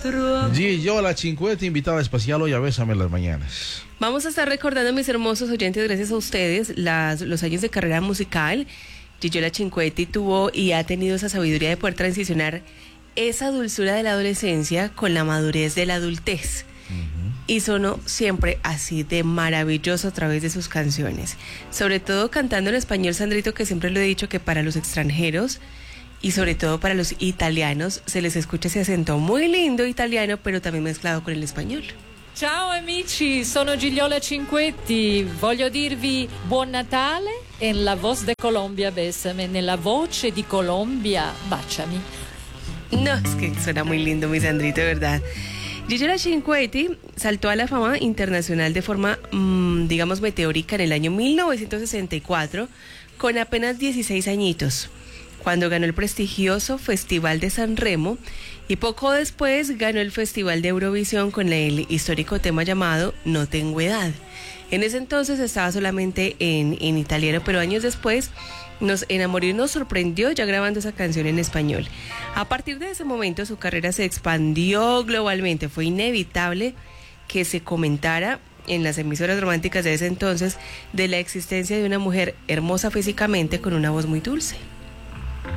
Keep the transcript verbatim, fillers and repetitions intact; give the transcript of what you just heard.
Gigiola Cinquetti, invitada especial hoy a Bésame en las mañanas. Vamos a estar recordando, mis hermosos oyentes, gracias a ustedes, las, los años de carrera musical. Gigiola Cinquetti tuvo y ha tenido esa sabiduría de poder transicionar esa dulzura de la adolescencia con la madurez de la adultez. Uh-huh. Y sonó siempre así de maravilloso a través de sus canciones. Sobre todo cantando en español, Sandrito, que siempre lo he dicho que para los extranjeros y sobre todo para los italianos se les escucha ese acento muy lindo italiano, pero también mezclado con el español. Ciao amici, sono Gigiola Cinquetti, voglio dirvi buon Natale e la voz de Colombia bésame, nella voce di Colombia baciami. No, es que suena muy lindo, mi Sandrito, de verdad. Gigiola Cinquetti saltó a la fama internacional de forma, mmm, digamos, meteórica en el año mil novecientos sesenta y cuatro, con apenas dieciséis añitos, cuando ganó el prestigioso Festival de San Remo, y poco después ganó el Festival de Eurovisión con el histórico tema llamado No tengo edad. En ese entonces estaba solamente en, en italiano, pero años después nos enamoró y nos sorprendió ya grabando esa canción en español. A partir de ese momento su carrera se expandió globalmente. Fue inevitable que se comentara en las emisoras románticas de ese entonces de la existencia de una mujer hermosa físicamente con una voz muy dulce.